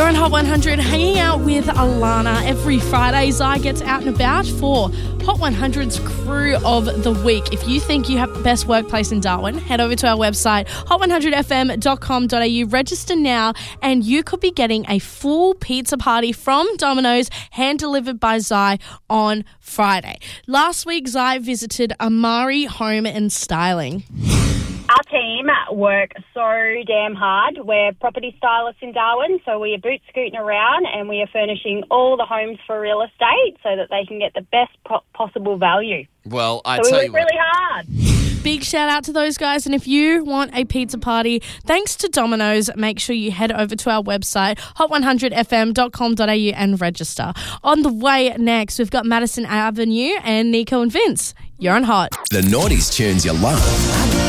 You're on Hot 100 hanging out with Alana. Every Friday, Zai gets out and about for Hot 100's Crew of the Week. If you think you have the best workplace in Darwin, head over to our website, hot100fm.com.au. Register now and you could be getting a full pizza party from Domino's, hand-delivered by Zai on Friday. Last week, Zai visited Amari Home and Styling. Our team work so damn hard. We're property stylists in Darwin, so we are boot scooting around and we are furnishing all the homes for real estate so that they can get the best possible value. Well, we work really hard. Big shout out to those guys. And if you want a pizza party, thanks to Domino's, make sure you head over to our website, hot100fm.com.au and register. On the way next, we've got Madison Avenue and Nico and Vince. You're on Hot. The noughties tunes you love.